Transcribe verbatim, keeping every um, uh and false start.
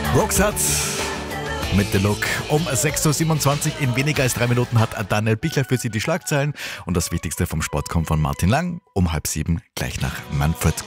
Roxette mit The Look. Um sechs Uhr siebenundzwanzig in weniger als drei Minuten hat Daniel Bichler für Sie die Schlagzeilen. Und das Wichtigste vom Sport kommt von Martin Lang um halb sieben gleich nach Manfred